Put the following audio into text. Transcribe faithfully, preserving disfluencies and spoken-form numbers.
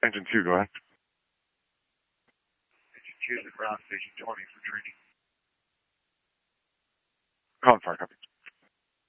Engine two, go ahead. Engine two to ground station twenty for training. Colin Fire, copy.